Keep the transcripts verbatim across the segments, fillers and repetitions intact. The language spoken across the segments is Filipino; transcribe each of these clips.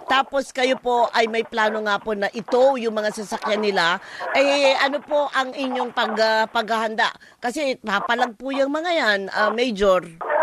tapos kayo po ay may plano nga po na ito, yung mga sasakyan nila, eh ano po ang inyong pag, uh, paghahanda? Kasi papalag po yung mga yan, uh, Major.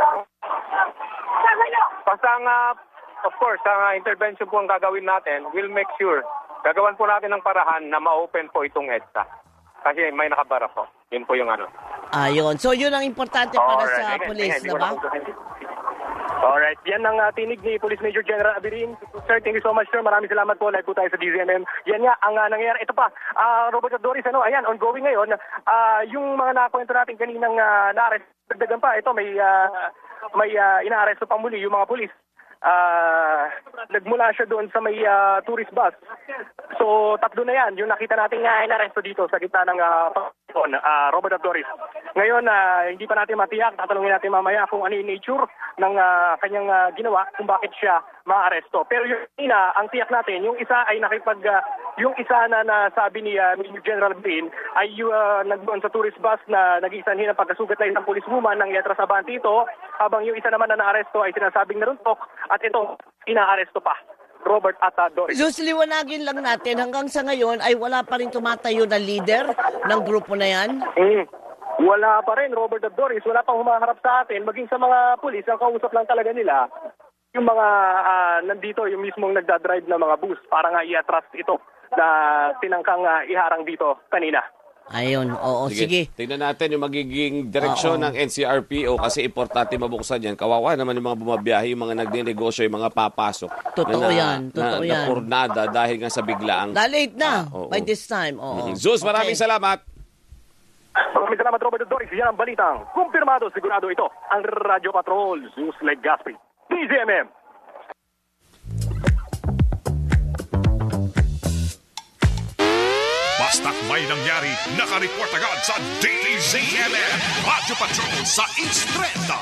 Basta ang, uh, of course, ang uh, intervention po ang gagawin natin, we'll make sure, gagawan po natin ng parahan na ma-open po itong EDSA. Kasi may nakabara po. Yun po yung ano. Ayun. So, yun ang importante para Alright. sa Again, police, again, na ba? Alright. Yan ang uh, tinig ni Police Major General Abirin. Sir, thank you so much, sir. Maraming salamat po. Live po tayo sa D Z M M. Yan nga, ang uh, nangyayari. Ito pa, uh, Robert at Doris, ano, ayan, ongoing ngayon. Uh, yung mga nakwento natin kaninang uh, na-arrest, dagdagan pa. Ito, may, uh, may uh, ina-arresto pang muli yung mga police. Uh, nagmula siya doon sa may uh, tourist bus. So, tatlo na yan. Yung nakita natin nga inaresto dito sa gitna ng uh, uh, Robert at Doris. Ngayon, uh, hindi pa natin matiyak. Tatanungin natin mamaya kung ano yung nature ng uh, kanyang uh, ginawa, kung bakit siya maaresto. Pero yung ina, ang tiyak natin, yung isa ay nakipag... Uh, yung isa na nasabi ni uh, General Bean ay uh, nagdoon sa tourist bus na nag-iisanhin ng pagkasugat na isang policewoman ng Yetras Abante ito, habang yung isa naman na naaresto ay sinasabing naruntok at ito, inaaresto pa. Robert at uh, Doris. So, liwanagin lang natin, hanggang sa ngayon ay wala pa rin tumatayo na leader ng grupo na yan? Mm. Wala pa rin, Robert at Doris. Wala pang humaharap sa atin. Maging sa mga pulis, ang kausap lang talaga nila, yung mga uh, nandito, yung mismong nagdadrive na mga bus para nga i-atras ito na tinangkang uh, iharang dito kanina. Ayun, oo, sige. sige. Tingnan natin yung magiging direksyon oo. ng N C R P O kasi importante mabuksan yan. Kawawa naman yung mga bumabiyahe, yung mga nagninegosyo, yung mga papasok. Totoo na, yan, totoo na, yan. Na purnada dahil nga sa biglaang... Na late na, uh, by this time. Oo. Mm-hmm. Zeus, maraming okay. salamat. Maraming salamat, Robert Doris. Yan ang balitang. Kumpirmado, sigurado ito. Ang Radyo Patrol, Zeus Legazpi, D Z M M. Basta't may nangyari, nakareport agad sa D Z M M Radyo Patrol sa East Trenda.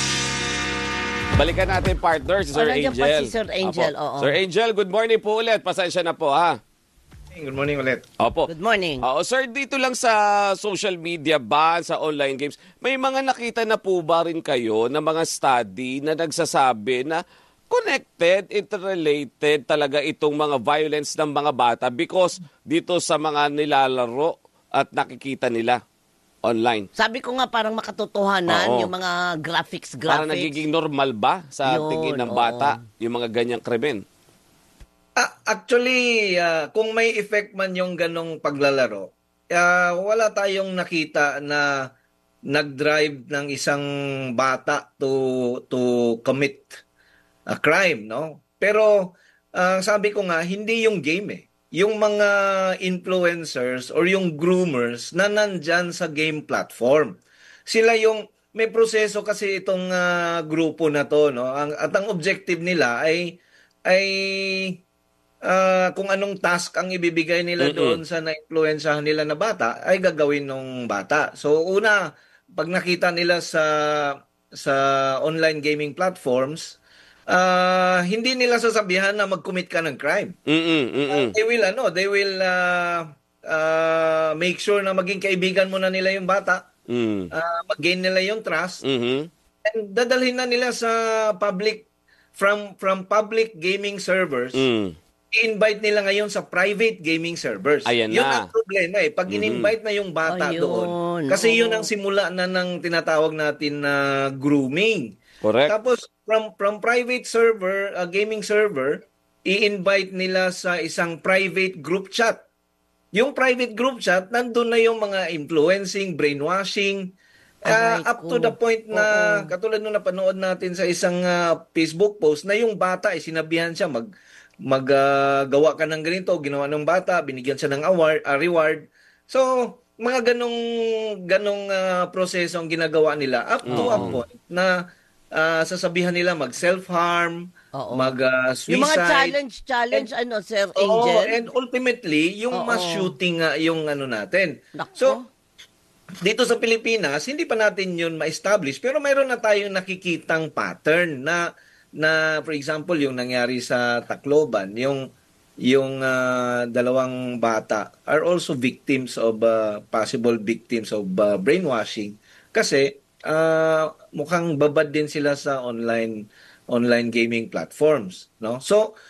Balikan natin partner, si Sir oh, Angel. Si Sir Angel, oo. Sir Angel, good morning po ulit. Pasensya na po, ha? Good morning ulit. Opo. Good morning. Oo, sir, dito lang sa social media ba, sa online games, may mga nakita na po ba rin kayo na mga study na nagsasabi na connected, interrelated talaga itong mga violence ng mga bata because dito sa mga nilalaro at nakikita nila online. Sabi ko nga parang makatotohanan oo. Yung mga graphics, graphics. Parang nagiging normal ba sa yun, tingin ng bata oo. Yung mga ganyang krimen? Uh, actually, uh, kung may effect man yung ganong paglalaro, uh, wala tayong nakita na nag-drive ng isang bata to to commit a crime, no? Pero uh, sabi ko nga, hindi yung game eh. Yung mga influencers or yung groomers na nandyan sa game platform. Sila yung, may proseso kasi itong uh, grupo na to, no? Ang, at ang objective nila ay, ay uh, kung anong task ang ibibigay nila mm-hmm. doon sa na-influensyahan nila na bata, ay gagawin ng bata. So una, pag nakita nila sa, sa online gaming platforms, Uh, hindi nila sasabihan na mag-commit ka ng crime. Mm-mm, mm-mm. Uh, they will ano, they will uh, uh, make sure na maging kaibigan mo na nila yung bata. Mm. Uh, mag-gain nila yung trust. Mm-hmm. And dadalhin na nila sa public from from public gaming servers. Mm. I-invite nila ngayon sa private gaming servers. Ayan yun na. ang problema eh. Pag in-invite na yung bata ayun. Doon. Kasi yun ang simula na ng tinatawag natin na grooming. Correct. Tapos from from private server, uh, gaming server, i-invite nila sa isang private group chat. Yung private group chat, nandun na yung mga influencing, brainwashing, uh, up to the point na, uh-oh. Katulad nung napanood natin sa isang uh, Facebook post, na yung bata, ay sinabihan siya, mag, maggawa uh, ka ng ganito, ginawa ng bata, binigyan siya ng award, uh, reward. So, mga ganong, ganong uh, proseso ang ginagawa nila, up to uh-oh. a point na Uh, sasabihan nila mag self-harm, mag uh, suicide. Yung mga challenge, challenge, and, ano, Sir Angel? Oo, and ultimately, yung oo. mass shooting uh, yung ano natin. Nako. So, dito sa Pilipinas, hindi pa natin yun ma-establish, pero mayroon na tayong nakikitang pattern na, na for example, yung nangyari sa Tacloban, yung, yung uh, dalawang bata are also victims of, uh, possible victims of uh, brainwashing. Kasi, Uh, mukhang babad din sila sa online online gaming platforms, no? So